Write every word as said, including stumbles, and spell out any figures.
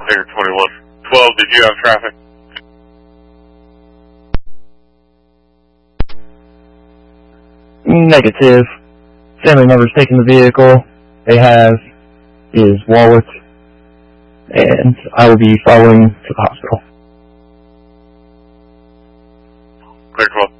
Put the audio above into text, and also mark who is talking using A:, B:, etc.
A: Clear twenty-one twelve, did you have traffic?
B: Negative. Family members taking the vehicle. They have his wallet, and I will be following to the hospital.
A: Clear twelve.